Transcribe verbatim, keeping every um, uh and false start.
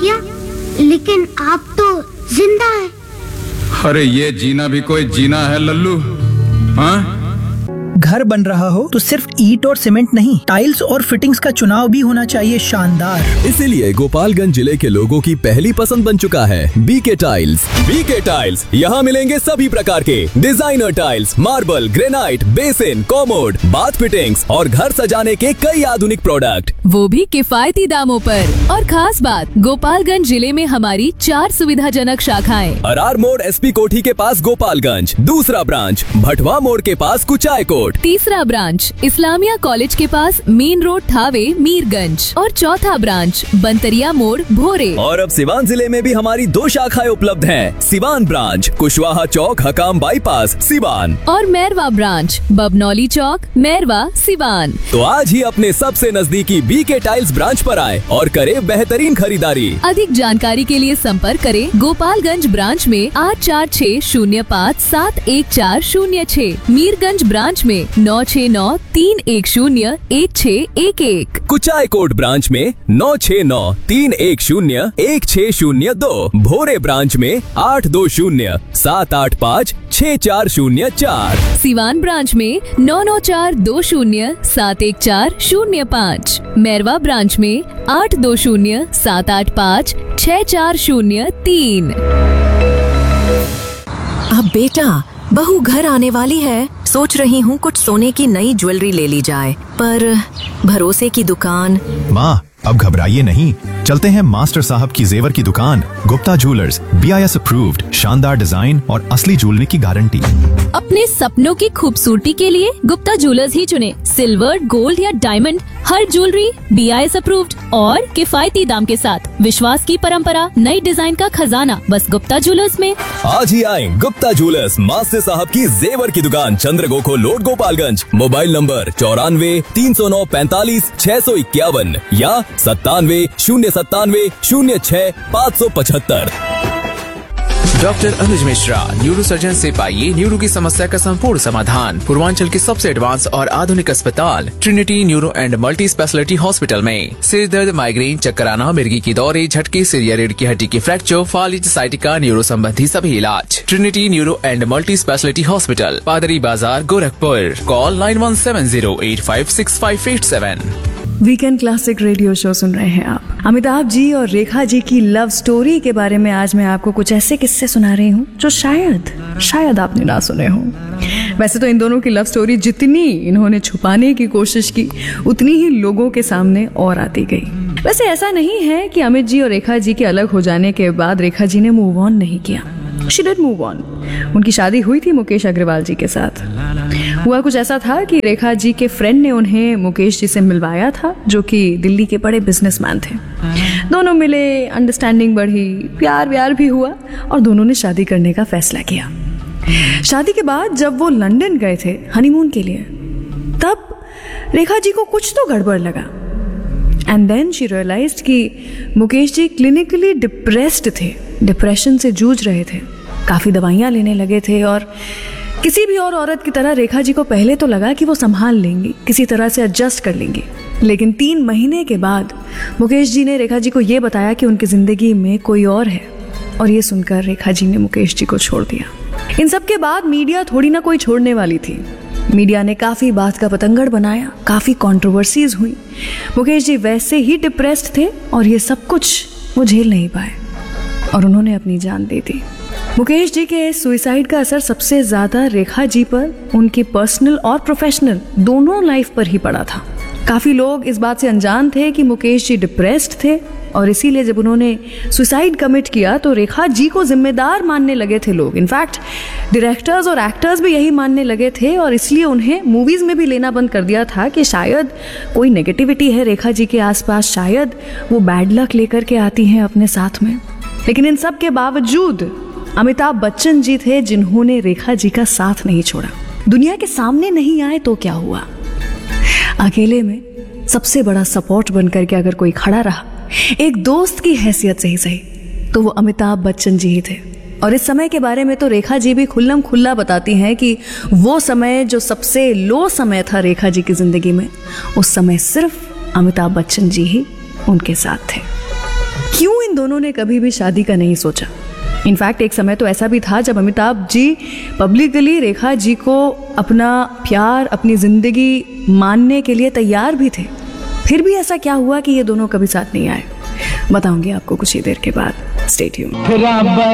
किया, लेकिन आप तो जिंदा हैं। अरे ये जीना भी कोई जीना है लल्लू? हाँ? घर बन रहा हो तो सिर्फ ईंट और सीमेंट नहीं, टाइल्स और फिटिंग्स का चुनाव भी होना चाहिए शानदार। इसीलिए गोपालगंज जिले के लोगों की पहली पसंद बन चुका है बीके टाइल्स। बीके टाइल्स, यहाँ मिलेंगे सभी प्रकार के designer tiles, marble, granite, basin, commode, bath fittings और घर सजाने के कई आधुनिक प्रोडक्ट, वो भी किफायती दामों पर। और खास बात, गोपालगंज जिले में हमारी चार सुविधाजनक शाखाएं। अरार मोड़ एसपी कोठी के पास गोपालगंज, दूसरा ब्रांच भटवा मोड़ के पास कुचाय कोट, तीसरा ब्रांच इस्लामिया कॉलेज के पास मेन रोड थावे मीरगंज और चौथा ब्रांच बंतरिया मोड़ भोरे। और अब सिवान जिले में भी हमारी दो शाखाएं उपलब्ध हैं। सिवान ब्रांच कुशवाहा चौक हकाम बाईपास सिवान और मैरवा ब्रांच बबनौली चौक मैरवा सिवान। तो आज ही अपने सबसे नजदीकी बीके टाइल्स ब्रांच पर आए और करे बेहतरीन खरीदारी। अधिक जानकारी के लिए संपर्क करें गोपालगंज ब्रांच में आठ चार छः शून्य पाँच सात एक चार शून्य छः, मीरगंज ब्रांच में नौ छः नौ तीन एक शून्य एक छः एक एक, कुचाय कोट ब्रांच में नौ छः नौ तीन एक शून्य एक छः शून्य दो, भोरे ब्रांच में आठ दो शून्य सात आठ पाँच छः चार शून्य चार, सिवान ब्रांच में नौ नौ चार दो शून्य सात एक चार शून्य पाँच, मैरवा ब्रांच में आठ दो शून्य सात आठ पाँच छः चार शून्य तीन। अब बेटा बहू घर आने वाली है, सोच रही हूँ कुछ सोने की नई ज्वेलरी ले ली जाए, पर भरोसे की दुकान। माँ अब घबराइए नहीं, चलते हैं मास्टर साहब की जेवर की दुकान, Gupta jewellers, B I S approved, शानदार डिजाइन और असली ज्वेलरी की गारंटी। अपने सपनों की खूबसूरती के लिए गुप्ता ज्वेलर्स ही चुने। सिल्वर, गोल्ड या diamond, her jewellery B I S approved और किफायती दाम के साथ। विश्वास की परंपरा, नई डिजाइन का खजाना, बस गुप्ता ज्वेलर्स में। आज ही आए गुप्ता ज्वेलर्स, मास्टर साहब की जेवर की दुकान, चंद्रगोखो लोड गोपालगंज। मोबाइल नंबर चौरानवे तीन सौ नौ पैंतालीस छह सौ इक्यावन या सत्तानवे शून्य सत्तानवे शून्य छह पाँच सौ पचहत्तर। डॉक्टर अनुज मिश्रा, न्यूरो सर्जन से पाइए न्यूरो की समस्या का संपूर्ण समाधान। पूर्वांचल के सबसे एडवांस और आधुनिक अस्पताल Trinity neuro and multi speciality hospital में सिर दर्द, माइग्रेन, चक्कर आना, मिर्गी की दौरे, झटके, सिर या रीढ़ की हड्डी की फ्रैक्चर, फालिज, साइटिका, न्यूरो संबंधी सभी इलाज। Trinity neuro and multi speciality hospital, पादरी बाजार, Gorakhpur. Call nine one seven zero eight five six five eight seven. Weekend classic radio show सुन रहे हैं आप। अमिताभ जी और रेखा जी की लव स्टोरी के बारे में आज मैं आपको कुछ ऐसे किस्से सुना रही हूँ जो शायद शायद आपने ना सुने हों। वैसे तो इन दोनों की लव स्टोरी जितनी इन्होंने छुपाने की कोशिश की, उतनी ही लोगों के सामने और आती गई। वैसे ऐसा नहीं है कि अमित जी और रेखा जी के अलग हो जाने के बाद रेखा जी ने मूव ऑन नहीं किया। She did move on। उनकी शादी हुई थी मुकेश अग्रवाल जी के साथ। हुआ कुछ ऐसा था कि रेखा जी के फ्रेंड ने उन्हें मुकेश जी से मिलवाया था, जो कि दिल्ली के बड़े बिजनेसमैन थे। दोनों मिले, अंडरस्टैंडिंग बढ़ी, प्यार व्यार भी हुआ और दोनों ने शादी करने का फैसला किया। शादी के बाद जब वो लंदन गए थे हनीमून के लिए, तब रेखा जी को कुछ तो गड़बड़ लगा। एंड देन शी रियलाइज्ड कि मुकेश जी क्लिनिकली डिप्रेस्ड थे, डिप्रेशन से जूझ रहे थे, काफ़ी दवाइयाँ लेने लगे थे। और किसी भी और औरत की तरह रेखा जी को पहले तो लगा कि वो संभाल लेंगी, किसी तरह से एडजस्ट कर लेंगी। लेकिन तीन महीने के बाद मुकेश जी ने रेखा जी को ये बताया कि उनकी ज़िंदगी में कोई और है, और ये सुनकर रेखा जी ने मुकेश जी को छोड़ दिया। इन सब के बाद मीडिया थोड़ी ना कोई छोड़ने वाली थी। मीडिया ने काफ़ी बात का पतंगड़ बनाया, काफ़ी कंट्रोवर्सीज हुई। मुकेश जी वैसे ही डिप्रेस्ड थे और ये सब कुछ वो झेल नहीं पाए और उन्होंने अपनी जान दे दी। मुकेश जी के सुसाइड का असर सबसे ज़्यादा रेखा जी पर, उनकी पर्सनल और प्रोफेशनल दोनों लाइफ पर ही पड़ा था। काफ़ी लोग इस बात से अनजान थे कि मुकेश जी डिप्रेस्ड थे और इसीलिए जब उन्होंने सुसाइड कमिट किया तो रेखा जी को जिम्मेदार मानने लगे थे लोग। इनफैक्ट डायरेक्टर्स और एक्टर्स भी यही मानने लगे थे और इसलिए उन्हें मूवीज़ में भी लेना बंद कर दिया था कि शायद कोई नेगेटिविटी है रेखा जी के आसपास, शायद वो बैड लक लेकर के आती हैं अपने साथ में। लेकिन इन सब के बावजूद अमिताभ बच्चन जी थे जिन्होंने रेखा जी का साथ नहीं छोड़ा। दुनिया के सामने नहीं आए तो क्या हुआ, अकेले में सबसे बड़ा सपोर्ट बनकर के अगर कोई खड़ा रहा, एक दोस्त की हैसियत से ही सही, तो वो अमिताभ बच्चन जी ही थे। और इस समय के बारे में तो रेखा जी भी खुल्लम खुल्ला बताती हैं कि वो समय जो सबसे लो समय था रेखा जी की जिंदगी में, उस समय सिर्फ अमिताभ बच्चन जी ही उनके साथ थे। क्यों इन इन दोनों ने कभी भी शादी का नहीं सोचा। इनफैक्ट एक समय तो ऐसा भी था जब अमिताभ जी पब्लिकली रेखा जी को अपना प्यार, अपनी जिंदगी मानने के लिए तैयार भी थे। फिर भी ऐसा क्या हुआ कि ये दोनों कभी साथ नहीं आए, बताऊंगी आपको कुछ ही देर के बाद। Stay tuned.